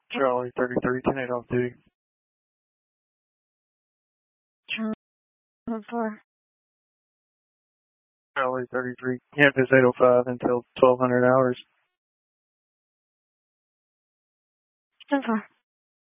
Charlie 33, 10-8 off duty. Charlie 4. Charlie 33, campus 805 until 1200 hours. 10-4.